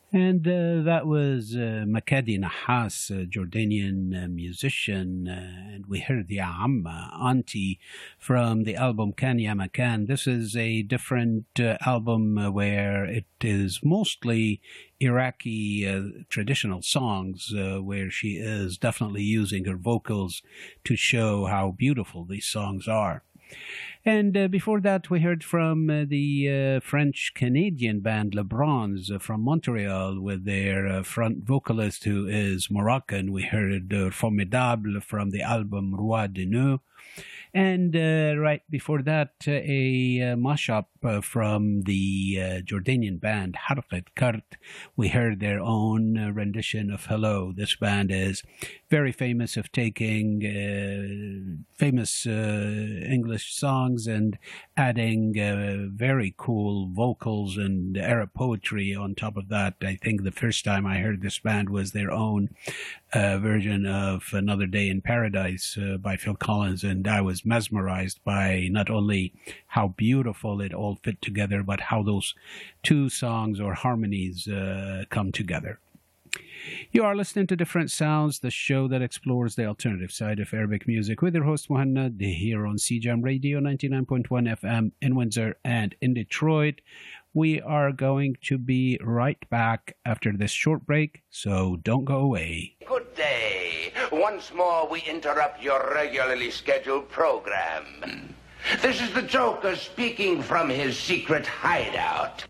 And that was Makadi Nahas, a Jordanian musician. And we heard Ya Amma, Auntie, from the album Kan Ya Makan. This is a different album where it is mostly Iraqi traditional songs, where she is definitely using her vocals to show how beautiful these songs are. And before that, we heard from the French-Canadian band Le Bronze from Montreal with their front vocalist who is Moroccan. We heard Formidable from the album Roi de Nœud. And right before that, a mashup from the Jordanian band Harqat Kart. We heard their own rendition of Hello. This band is very famous of taking famous English songs and adding very cool vocals and Arab poetry on top of that. I think the first time I heard this band was their own version of Another Day in Paradise by Phil Collins, and I was mesmerized by not only how beautiful it all fit together, but how those two songs or harmonies come together. You are listening to Different Sounds, the show that explores the alternative side of Arabic music with your host Muhannad here on CJAM Radio 99.1 FM in Windsor and in Detroit. We are going to be right back after this short break, so don't go away. Good day. Once more we interrupt your regularly scheduled program. This is the Joker speaking from his secret hideout.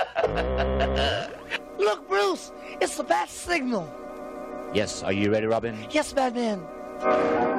Look, Bruce, it's the bat signal. Yes, are you ready, Robin? Yes, Batman.